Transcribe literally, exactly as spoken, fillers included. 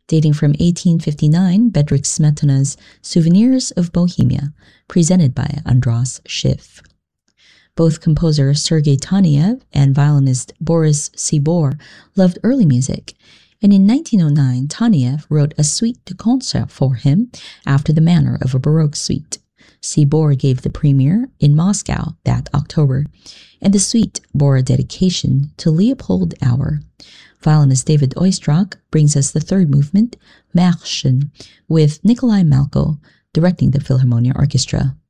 dating from eighteen fifty-nine, Bedřich Smetana's Souvenirs of Bohemia, presented by Andras Schiff. Both composer Sergei Taneyev and violinist Boris Sibor loved early music, and in nineteen oh nine, Taneyev wrote a suite de concert for him after the manner of a Baroque suite. Sibor gave the premiere in Moscow that October, and the suite bore a dedication to Leopold Auer. Violinist David Oistrakh brings us the third movement, Märchen, with Nikolai Malko directing the Philharmonia Orchestra.